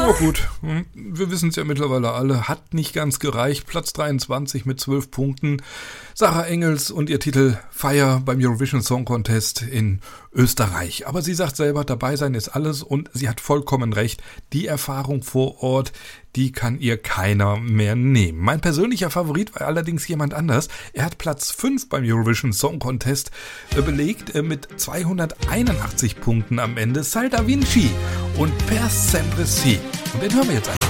Ja gut, wir wissen es ja mittlerweile alle, hat nicht ganz gereicht. Platz 23 mit 12 Punkten. Sarah Engels und ihr Titel Fire beim Eurovision Song Contest in Österreich. Aber sie sagt selber, dabei sein ist alles und sie hat vollkommen recht. Die Erfahrung vor Ort, die kann ihr keiner mehr nehmen. Mein persönlicher Favorit war allerdings jemand anders. Er hat Platz 5 beim Eurovision Song Contest belegt mit 281 Punkten am Ende. Sal Da Vinci und Per Sempre Si. Und den hören wir jetzt an.